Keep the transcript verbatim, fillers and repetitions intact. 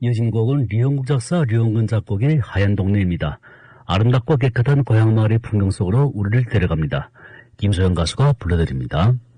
이어진 곡은 류영국 작사, 류영근 작곡의 하얀 동네입니다. 아름답고 깨끗한 고향 마을의 풍경 속으로 우리를 데려갑니다. 김소영 가수가 불러드립니다.